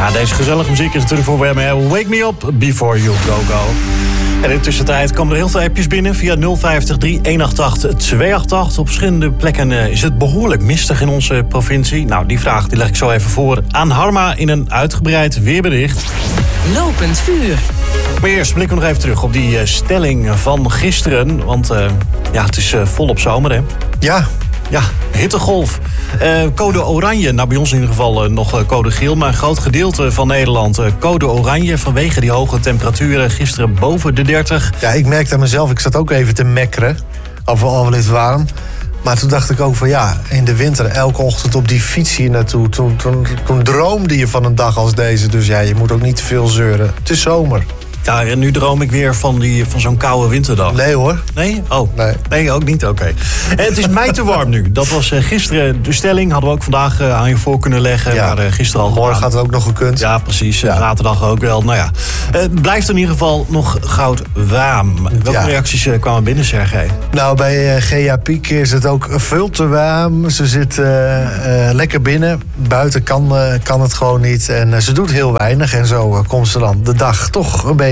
Ja, deze gezellige muziek is natuurlijk voor Wham! Wake Me Up Before You Go Go. En in de tussentijd komen er heel veel appjes binnen via 050 3188 288. Op verschillende plekken is het behoorlijk mistig in onze provincie. Nou, die vraag die leg ik zo even voor aan Harma in een uitgebreid weerbericht. Lopend vuur. Maar eerst blikken we nog even terug op die stelling van gisteren. Want het is volop zomer, hè? Ja, hittegolf. Code oranje. Nou, bij ons in ieder geval nog code geel. Maar een groot gedeelte van Nederland code oranje. Vanwege die hoge temperaturen. Gisteren boven de 30. Ja, ik merkte aan mezelf. Ik zat ook even te mekkeren. Al wel eens warm. Maar toen dacht ik ook van in de winter elke ochtend op die fiets hier naartoe. Toen droomde je van een dag als deze. Dus ja, je moet ook niet te veel zeuren. Het is zomer. Ja, en nu droom ik weer van zo'n koude winterdag. Nee hoor. Nee? Oh. Nee, ook niet? Oké. En het is mij te warm nu. Dat was gisteren de stelling. Hadden we ook vandaag aan je voor kunnen leggen. Ja. Maar gisteren al morgen had het ook nog gekund. Ja, precies. Ja. Zaterdag ook wel. Nou ja, het blijft in ieder geval nog goud warm. Welke reacties kwamen binnen, Sergej? Nou, bij Gea Piek is het ook veel te warm. Ze zit lekker binnen. Buiten kan het gewoon niet. En ze doet heel weinig. En zo komt ze dan de dag toch een beetje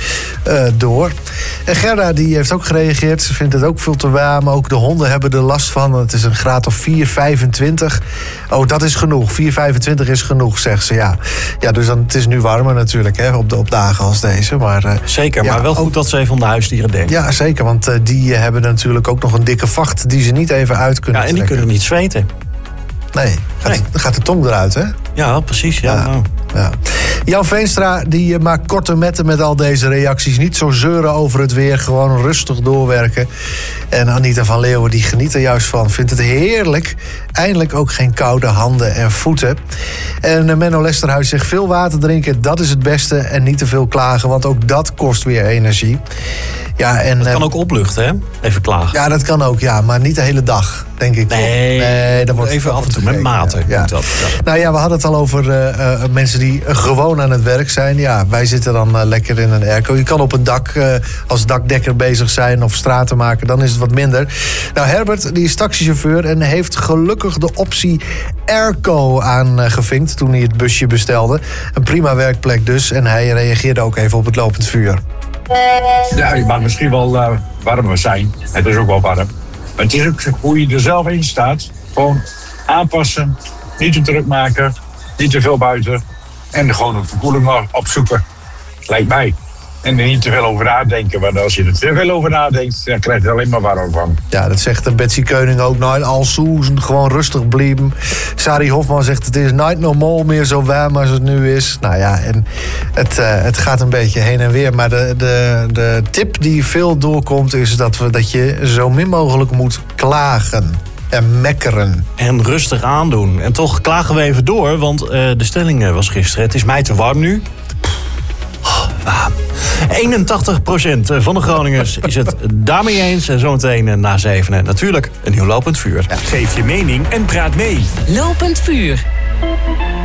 door. En Gerda die heeft ook gereageerd. Ze vindt het ook veel te warm. Ook de honden hebben er last van. Het is een graad of 4,25. Oh, dat is genoeg. 4,25 is genoeg, zegt ze. Ja, dus het is nu warmer natuurlijk, hè, op dagen als deze. Maar, zeker, maar wel goed dat ze even om de huisdieren denken. Ja, zeker, want die hebben natuurlijk ook nog een dikke vacht die ze niet even uit kunnen trekken. En die kunnen niet zweten. Nee, gaat de tong eruit, hè? Ja, precies. Ja. Jan Veenstra die maakt korte metten met al deze reacties. Niet zo zeuren over het weer, gewoon rustig doorwerken. En Anita van Leeuwen die geniet er juist van. Vindt het heerlijk. Eindelijk ook geen koude handen en voeten. En Menno Lesterhuis zegt veel water drinken, dat is het beste. En niet te veel klagen, want ook dat kost weer energie. Ja, en, dat kan ook opluchten, hè? Even klagen. Ja, dat kan ook, maar niet de hele dag, denk ik. Nee, dat wordt even af en toe met mate. Ja. Dat. Nou ja, we hadden het al over mensen die gewoon aan het werk zijn. Ja, wij zitten dan lekker in een airco. Je kan op een dak als dakdekker bezig zijn of straten maken, dan is het wat minder. Nou, Herbert, die is taxichauffeur en heeft gelukkig de optie airco aangevinkt toen hij het busje bestelde. Een prima werkplek dus. En hij reageerde ook even op het lopend vuur. Ja, je mag misschien wel warmer zijn. Het is ook wel warm. Maar het is ook hoe je er zelf in staat. Gewoon aanpassen. Niet te druk maken. Niet te veel buiten. En gewoon een verkoeling opzoeken. Lijkt mij. En er niet te veel over nadenken. Want als je er te veel over nadenkt, dan krijg je er alleen maar warm van. Ja, dat zegt Betsy Keuning ook. Nou, Alsoes, gewoon rustig blijven. Sari Hofman zegt het is nooit normaal meer zo warm als het nu is. Nou ja, en het gaat een beetje heen en weer. Maar de tip die veel doorkomt is dat je zo min mogelijk moet klagen. En mekkeren. En rustig aandoen. En toch klagen we even door, want de stelling was gisteren. Het is mij te warm nu. 81% van de Groningers is het daarmee eens. En zometeen na 7 natuurlijk een nieuw lopend vuur. Geef je mening en praat mee. Lopend vuur.